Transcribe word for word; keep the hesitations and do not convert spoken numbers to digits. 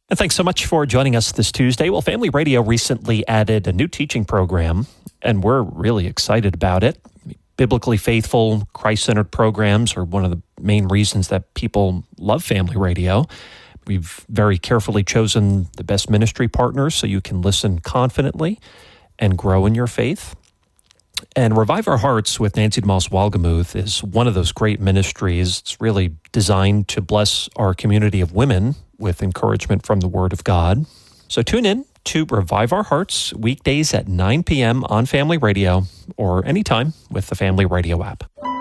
And thanks so much for joining us this Tuesday. Well, Family Radio recently added a new teaching program, and we're really excited about it. Biblically faithful, Christ-centered programs are one of the main reasons that people love Family Radio. We've very carefully chosen the best ministry partners so you can listen confidently and grow in your faith. And Revive Our Hearts with Nancy DeMoss Wolgemuth is one of those great ministries. It's really designed to bless our community of women with encouragement from the Word of God. So tune in to Revive Our Hearts weekdays at nine p.m. on Family Radio or anytime with the Family Radio app.